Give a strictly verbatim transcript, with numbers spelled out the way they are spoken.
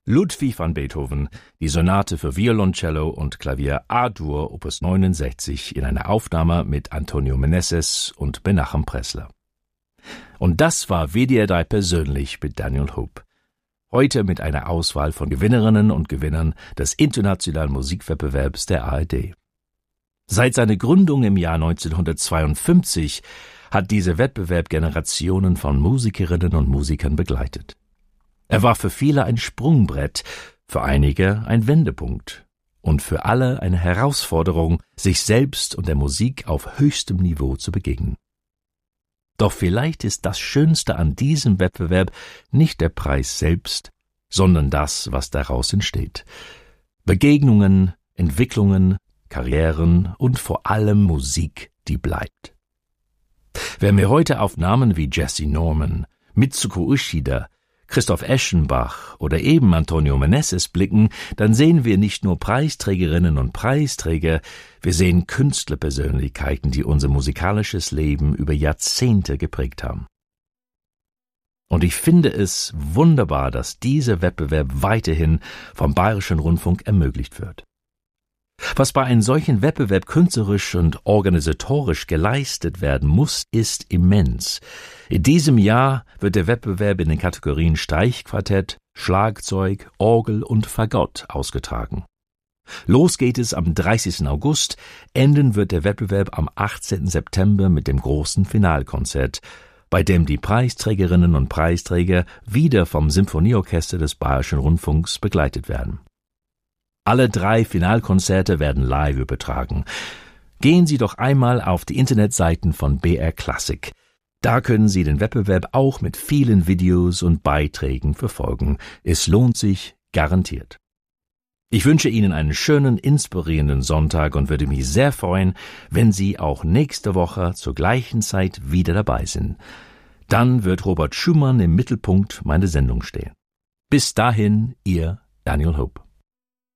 Ludwig van Beethoven, die Sonate für Violoncello und Klavier A-Dur Opus neunundsechzig in einer Aufnahme mit Antonio Meneses und Menachem Pressler. Und das war W D R drei persönlich mit Daniel Hope. Heute mit einer Auswahl von Gewinnerinnen und Gewinnern des Internationalen Musikwettbewerbs der A R D. Seit seiner Gründung im Jahr neunzehnhundertzweiundfünfzig hat dieser Wettbewerb Generationen von Musikerinnen und Musikern begleitet. Er war für viele ein Sprungbrett, für einige ein Wendepunkt und für alle eine Herausforderung, sich selbst und der Musik auf höchstem Niveau zu begegnen. Doch vielleicht ist das Schönste an diesem Wettbewerb nicht der Preis selbst, sondern das, was daraus entsteht. Begegnungen, Entwicklungen, Karrieren und vor allem Musik, die bleibt. Wenn wir heute auf Namen wie Jessye Norman, Mitsuko Uchida, Christoph Eschenbach oder eben Antonio Meneses blicken, dann sehen wir nicht nur Preisträgerinnen und Preisträger, wir sehen Künstlerpersönlichkeiten, die unser musikalisches Leben über Jahrzehnte geprägt haben. Und ich finde es wunderbar, dass dieser Wettbewerb weiterhin vom Bayerischen Rundfunk ermöglicht wird. Was bei einem solchen Wettbewerb künstlerisch und organisatorisch geleistet werden muss, ist immens. In diesem Jahr wird der Wettbewerb in den Kategorien Streichquartett, Schlagzeug, Orgel und Fagott ausgetragen. Los geht es am dreißigsten August, enden wird der Wettbewerb am achtzehnten September mit dem großen Finalkonzert, bei dem die Preisträgerinnen und Preisträger wieder vom Symphonieorchester des Bayerischen Rundfunks begleitet werden. Alle drei Finalkonzerte werden live übertragen. Gehen Sie doch einmal auf die Internetseiten von B R Classic. Da können Sie den Wettbewerb auch mit vielen Videos und Beiträgen verfolgen. Es lohnt sich garantiert. Ich wünsche Ihnen einen schönen, inspirierenden Sonntag und würde mich sehr freuen, wenn Sie auch nächste Woche zur gleichen Zeit wieder dabei sind. Dann wird Robert Schumann im Mittelpunkt meiner Sendung stehen. Bis dahin, Ihr Daniel Hope.